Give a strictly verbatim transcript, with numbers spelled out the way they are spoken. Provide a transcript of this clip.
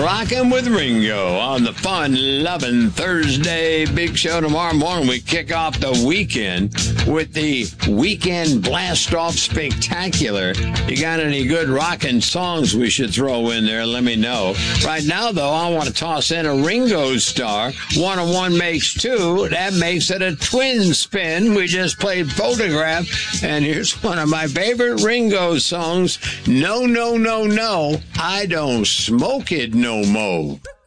Rockin' with Ringo on the fun-loving Thursday Big Show. Tomorrow morning, we kick off the weekend with the Weekend Blast-Off Spectacular. You got any good rockin' songs we should throw in there? Let me know. Right now, though, I want to toss in a Ringo star. One and one makes two. That makes it a twin spin. We just played Photograph, and here's one of my favorite Ringo songs. No, no, no, no. I don't smoke it no more.